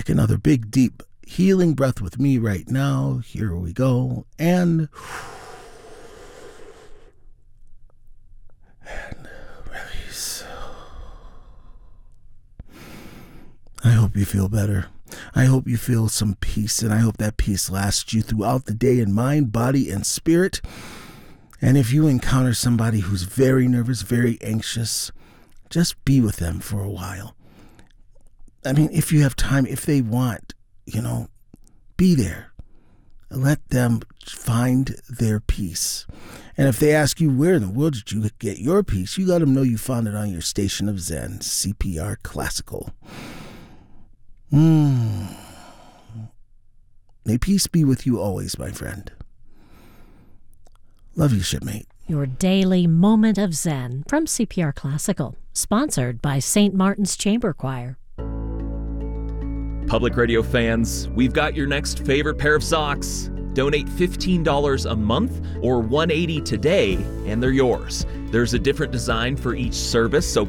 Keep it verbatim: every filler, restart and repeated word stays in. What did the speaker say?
Take another big, deep, healing breath with me right now. Here we go. And, and release. I hope you feel better. I hope you feel some peace, and I hope that peace lasts you throughout the day in mind, body, and spirit. And if you encounter somebody who's very nervous, very anxious, just be with them for a while. I mean, if you have time, if they want, you know, be there. Let them find their peace. And if they ask you, where in the world did you get your peace, you let them know you found it on your station of Zen, C P R Classical. Mm. May peace be with you always, my friend. Love you, shipmate. Your daily moment of Zen from C P R Classical, sponsored by Saint Martin's Chamber Choir. Public Radio fans, we've got your next favorite pair of socks. Donate fifteen dollars a month or one hundred eighty dollars today, and they're yours. There's a different design for each service, so